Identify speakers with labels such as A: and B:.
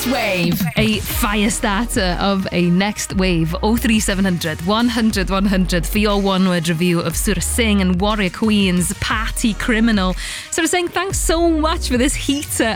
A: Wave.
B: A fire starter of a next wave. 03700 100 100 for your one-word review of Surah Singh and Warrior Queen's Party Criminal. Surah Singh, thanks so much for this heater